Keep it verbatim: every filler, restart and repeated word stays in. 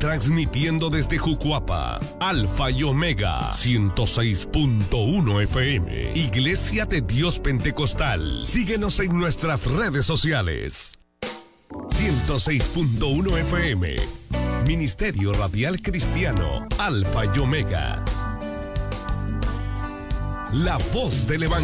transmitiendo desde Jucuapa, Alfa y Omega, ciento seis punto uno F M, Iglesia de Dios Pentecostal. Síguenos en nuestras redes sociales. ciento seis punto uno F M, Ministerio Radial Cristiano, Alfa y Omega. La voz del Evangelio.